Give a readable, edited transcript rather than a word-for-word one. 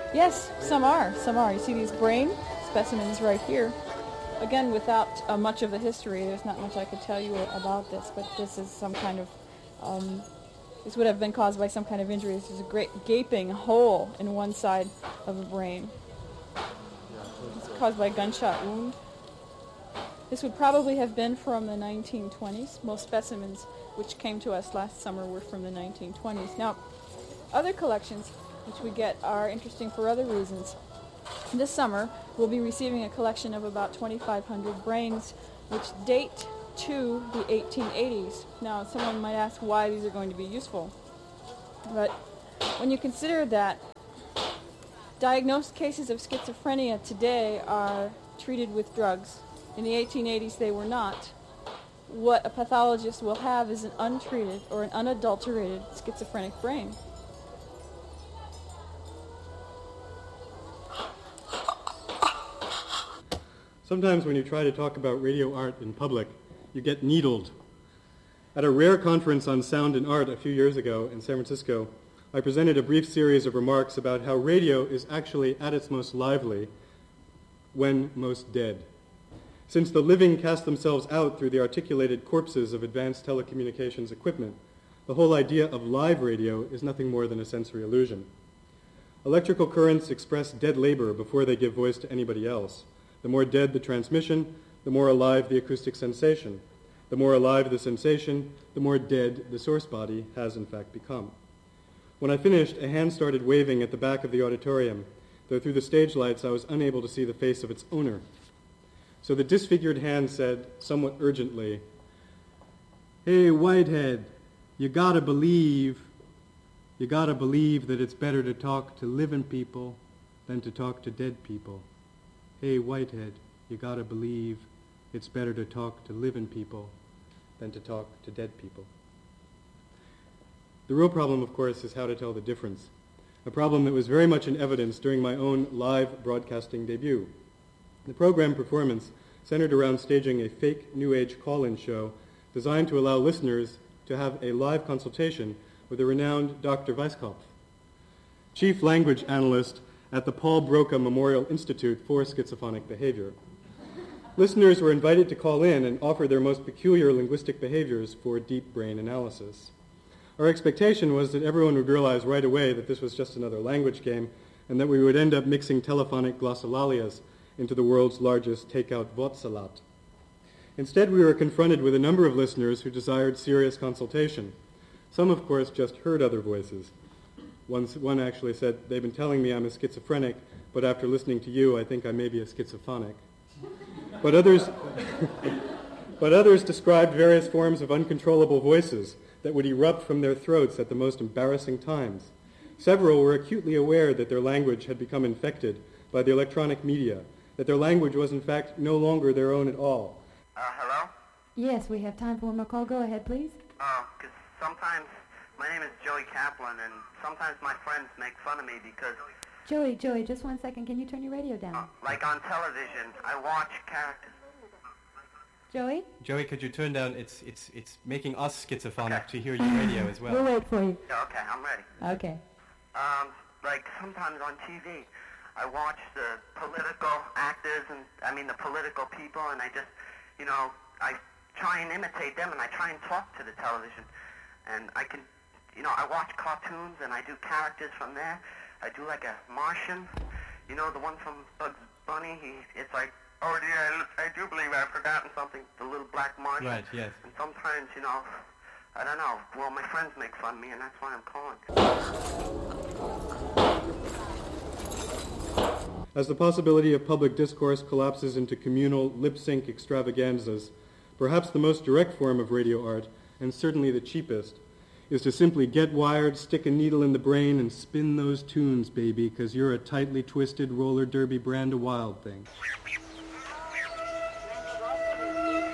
Yes, some are. Some are. You see these brain specimens right here. Again, without much of the history, there's not much I could tell you about this, but this is some kind of, this would have been caused by some kind of injury. This is a great gaping hole in one side of a brain. It's caused by a gunshot wound. This would probably have been from the 1920s. Most specimens which came to us last summer were from the 1920s. Now, other collections which we get are interesting for other reasons. This summer, we'll be receiving a collection of about 2,500 brains which date to the 1880s. Now, someone might ask why these are going to be useful. But when you consider that diagnosed cases of schizophrenia today are treated with drugs, in the 1880s they were not, what a pathologist will have is an untreated or an unadulterated schizophrenic brain. Sometimes when you try to talk about radio art in public, you get needled. At a rare conference on sound and art a few years ago in San Francisco, I presented a brief series of remarks about how radio is actually at its most lively when most dead. Since the living cast themselves out through the articulated corpses of advanced telecommunications equipment, the whole idea of live radio is nothing more than a sensory illusion. Electrical currents express dead labor before they give voice to anybody else. The more dead the transmission, the more alive the acoustic sensation. The more alive the sensation, the more dead the source body has in fact become. When I finished, a hand started waving at the back of the auditorium, though through the stage lights I was unable to see the face of its owner. So the disfigured hand said, somewhat urgently, "Hey, Whitehead, you gotta believe that it's better to talk to living people than to talk to dead people. Hey, Whitehead, you gotta believe it's better to talk to living people than to talk to dead people." The real problem, of course, is how to tell the difference, a problem that was very much in evidence during my own live broadcasting debut. The program performance centered around staging a fake New Age call-in show designed to allow listeners to have a live consultation with a renowned Dr. Weisskopf, chief language analyst at the Paul Broca Memorial Institute for Schizophonic Behavior. Listeners were invited to call in and offer their most peculiar linguistic behaviors for deep brain analysis. Our expectation was that everyone would realize right away that this was just another language game and that we would end up mixing telephonic glossolalias into the world's largest takeout Wortsalat. Instead, we were confronted with a number of listeners who desired serious consultation. Some, of course, just heard other voices. One actually said, "They've been telling me I'm a schizophrenic, but after listening to you, I think I may be a schizophonic." But others described various forms of uncontrollable voices that would erupt from their throats at the most embarrassing times. Several were acutely aware that their language had become infected by the electronic media, that their language was in fact no longer their own at all. Hello? Yes, we have time for one more call. Go ahead, please. Because sometimes, my name is Joey Kaplan, and sometimes my friends make fun of me because... Joey, just 1 second. Can you turn your radio down? Like on television, I watch characters. Joey, could you turn down? It's making us schizophrenic to hear your radio as well. We'll wait for you. Yeah, okay, I'm ready. Okay. Like sometimes on TV, I watch the political actors and, the political people, and I just, I try and imitate them, and I try and talk to the television. And I can, I watch cartoons, and I do characters from there. I do like a Martian, the one from Bugs Bunny. It's like, oh dear, I do believe I've forgotten something, the little black Martian. Right, yes. And sometimes, I don't know. Well, my friends make fun of me, and that's why I'm calling. As the possibility of public discourse collapses into communal lip-sync extravaganzas, perhaps the most direct form of radio art, and certainly the cheapest, is to simply get wired, stick a needle in the brain, and spin those tunes, baby, because you're a tightly twisted roller derby brand of wild thing.